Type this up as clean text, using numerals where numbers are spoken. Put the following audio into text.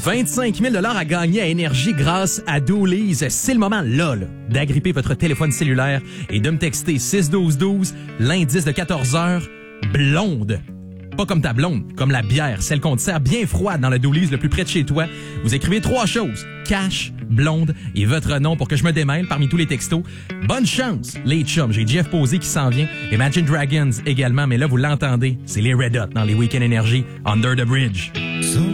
25 000 $ à gagner à Énergie grâce à Doolies. C'est le moment, là, d'agripper votre téléphone cellulaire et de me texter 61212, l'indice de 14 heures, blonde. Pas comme ta blonde, comme la bière, celle qu'on te sert bien froide dans le Doolies le plus près de chez toi. Vous écrivez 3 choses, cash, blonde et votre nom pour que je me démêle parmi tous les textos. Bonne chance, les chums. J'ai Jeff Posey qui s'en vient, Imagine Dragons également, mais là, vous l'entendez, c'est les Red Hot dans les Week-end Energy, Under the Bridge.